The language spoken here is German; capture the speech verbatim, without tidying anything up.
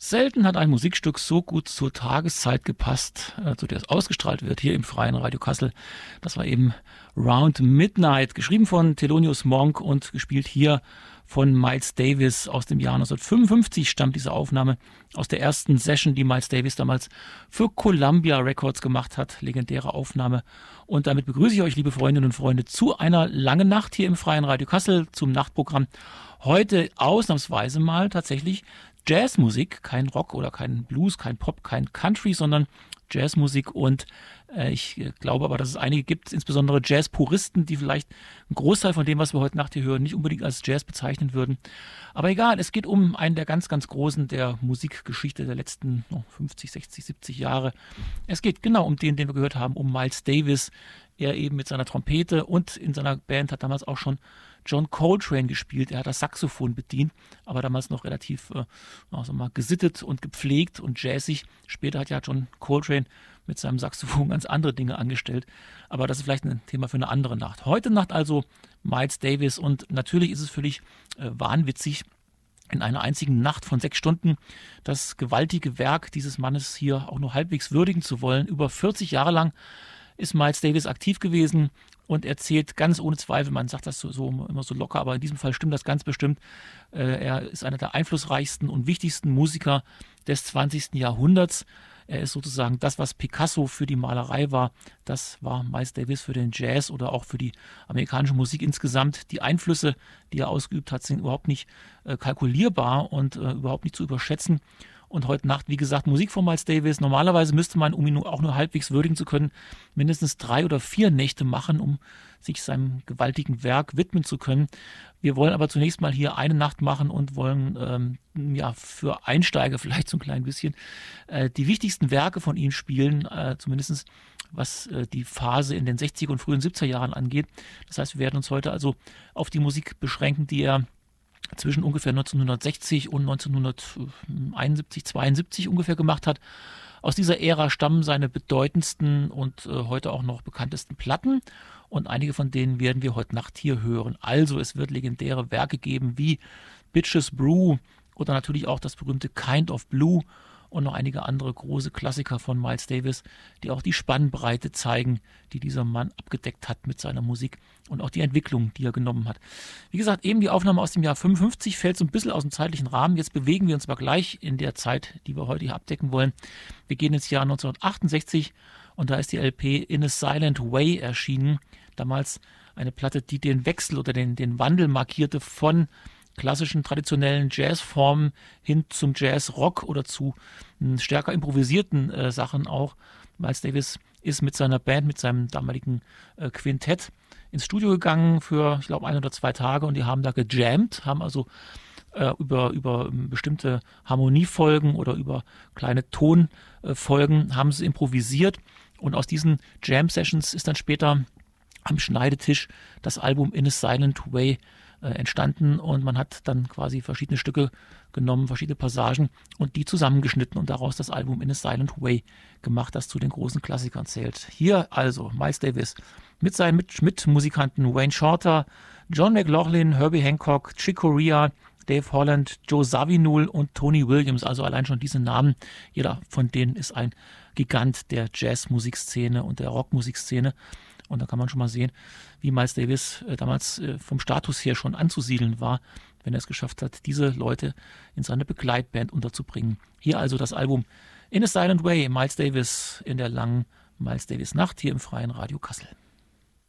Selten hat ein Musikstück so gut zur Tageszeit gepasst, äh, zu der es ausgestrahlt wird, hier im Freien Radio Kassel. Das war eben Round Midnight, geschrieben von Thelonious Monk und gespielt hier von Miles Davis. Aus dem Jahr neunzehnhundertfünfundfünfzig stammt diese Aufnahme aus der ersten Session, die Miles Davis damals für Columbia Records gemacht hat. Legendäre Aufnahme. Und damit begrüße ich euch, liebe Freundinnen und Freunde, zu einer langen Nacht hier im Freien Radio Kassel, zum Nachtprogramm. Heute ausnahmsweise mal tatsächlich Jazzmusik, kein Rock oder kein Blues, kein Pop, kein Country, sondern Jazzmusik. Und äh, ich glaube aber, dass es einige gibt, insbesondere Jazzpuristen, die vielleicht einen Großteil von dem, was wir heute Nacht hier hören, nicht unbedingt als Jazz bezeichnen würden. Aber egal, es geht um einen der ganz, ganz Großen der Musikgeschichte der letzten oh, fünfzig, sechzig, siebzig Jahre. Es geht genau um den, den wir gehört haben, um Miles Davis. Er eben mit seiner Trompete und in seiner Band hat damals auch schon John Coltrane gespielt. Er hat das Saxophon bedient, aber damals noch relativ äh, also mal gesittet und gepflegt und jazzig. Später hat ja John Coltrane mit seinem Saxophon ganz andere Dinge angestellt. Aber das ist vielleicht ein Thema für eine andere Nacht. Heute Nacht also Miles Davis, und natürlich ist es völlig äh, wahnwitzig, in einer einzigen Nacht von sechs Stunden das gewaltige Werk dieses Mannes hier auch nur halbwegs würdigen zu wollen. Über vierzig Jahre lang ist Miles Davis aktiv gewesen und er zählt ganz ohne Zweifel, man sagt das so, so immer so locker, aber in diesem Fall stimmt das ganz bestimmt. Äh, er ist einer der einflussreichsten und wichtigsten Musiker des zwanzigsten Jahrhunderts. Er ist sozusagen das, was Picasso für die Malerei war, das war Miles Davis für den Jazz oder auch für die amerikanische Musik insgesamt. Die Einflüsse, die er ausgeübt hat, sind überhaupt nicht äh, kalkulierbar und äh, überhaupt nicht zu überschätzen. Und heute Nacht, wie gesagt, Musik von Miles Davis. Normalerweise müsste man, um ihn auch nur halbwegs würdigen zu können, mindestens drei oder vier Nächte machen, um sich seinem gewaltigen Werk widmen zu können. Wir wollen aber zunächst mal hier eine Nacht machen und wollen ähm, ja für Einsteiger vielleicht so ein klein bisschen äh, die wichtigsten Werke von ihm spielen, äh, zumindest was äh, die Phase in den sechziger und frühen siebziger Jahren angeht. Das heißt, wir werden uns heute also auf die Musik beschränken, die er zwischen ungefähr neunzehnhundertsechzig und neunzehnhunderteinundsiebzig, zweiundsiebzig ungefähr gemacht hat. Aus dieser Ära stammen seine bedeutendsten und äh, heute auch noch bekanntesten Platten, und einige von denen werden wir heute Nacht hier hören. Also es wird legendäre Werke geben wie Bitches Brew oder natürlich auch das berühmte Kind of Blue und noch einige andere große Klassiker von Miles Davis, die auch die Spannbreite zeigen, die dieser Mann abgedeckt hat mit seiner Musik und auch die Entwicklung, die er genommen hat. Wie gesagt, eben die Aufnahme aus dem Jahr fünfundfünfzig fällt so ein bisschen aus dem zeitlichen Rahmen. Jetzt bewegen wir uns aber gleich in der Zeit, die wir heute hier abdecken wollen. Wir gehen ins Jahr neunzehnhundertachtundsechzig und da ist die L P In a Silent Way erschienen. Damals eine Platte, die den Wechsel oder den, den Wandel markierte von klassischen, traditionellen Jazzformen hin zum Jazz-Rock oder zu m, stärker improvisierten äh, Sachen auch. Miles Davis ist mit seiner Band, mit seinem damaligen äh, Quintett ins Studio gegangen für, ich glaube, ein oder zwei Tage, und die haben da gejammt, haben also äh, über, über bestimmte Harmoniefolgen oder über kleine Tonfolgen äh, haben sie improvisiert, und aus diesen Jam-Sessions ist dann später am Schneidetisch das Album In a Silent Way entstanden, und man hat dann quasi verschiedene Stücke genommen, verschiedene Passagen und die zusammengeschnitten und daraus das Album In a Silent Way gemacht, das zu den großen Klassikern zählt. Hier also Miles Davis mit seinen Mitmusikanten Wayne Shorter, John McLaughlin, Herbie Hancock, Chick Corea, Dave Holland, Joe Zawinul und Tony Williams. Also allein schon diese Namen, jeder von denen ist ein Gigant der Jazzmusikszene und der Rockmusikszene. Und da kann man schon mal sehen, wie Miles Davis äh, damals äh, vom Status her schon anzusiedeln war, wenn er es geschafft hat, diese Leute in seine Begleitband unterzubringen. Hier also das Album In a Silent Way, Miles Davis in der langen Miles Davis Nacht hier im Freien Radio Kassel.